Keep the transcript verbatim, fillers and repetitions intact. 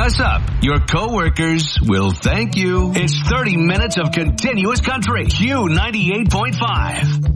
us up. Your coworkers will thank you. It's thirty minutes of continuous country. Q ninety-eight point five.